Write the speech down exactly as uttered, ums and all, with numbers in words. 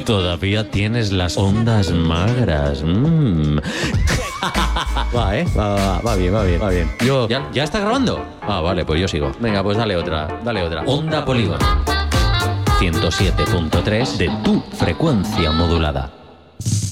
Todavía tienes las ondas magras. Mm. Va, ¿eh? Va, va, va bien, va bien, va bien. Yo, ¿ya, ¿Ya está grabando? Ah, vale, pues yo sigo. Venga, pues dale otra, dale otra. Onda Polígono ciento siete punto tres de tu frecuencia modulada.